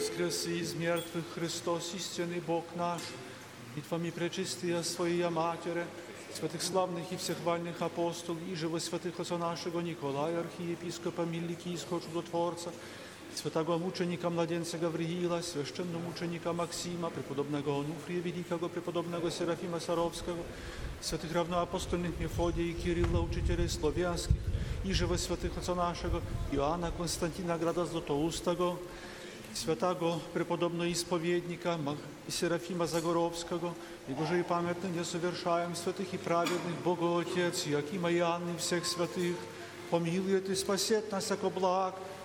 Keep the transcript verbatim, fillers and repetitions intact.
воскреси из мертвых Христос, истинный Бог наш, и Твоми пречистые Своя Матере, святых славных и всехвальных апостолов, и же во святых отца нашего Николая, архиепископа Миликийского чудотворца, святого мученика младенца Гавриила, священного мученика Максима, преподобного Онуфрия Великого, преподобного Серафима Саровского, святых равноапостольных Мефодия и Кирилла, учителей славянских, и же во святых отца нашего Иоанна Константина Града Златоустого, святого преподобного исповедника Серафима Загоровского, и Божией памятны не совершаем святых и праведных Богу Отец, Якима и Анны, всех святых, помилует и спасет нас, яко благ,